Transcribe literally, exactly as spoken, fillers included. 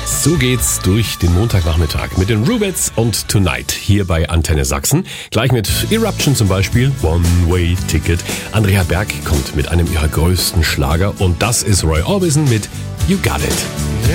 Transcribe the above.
So geht's durch den Montagnachmittag mit den Rubettes und Tonight hier bei Antenne Sachsen. Gleich mit Eruption zum Beispiel, One-Way Ticket. Andrea Berg kommt mit einem ihrer größten Schlager und das ist Roy Orbison mit You Got It.